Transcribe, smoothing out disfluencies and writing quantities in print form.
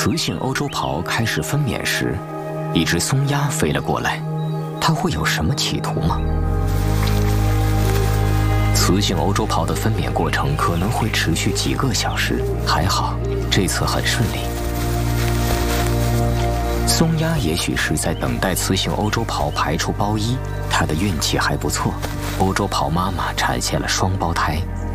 雌性欧洲狍开始分娩时，一只松鸦飞了过来，它会有什么企图吗？雌性欧洲狍的分娩过程可能会持续几个小时，还好，这次很顺利。松鸦也许是在等待雌性欧洲狍排出胞衣，它的运气还不错，欧洲狍妈妈产下了双胞胎。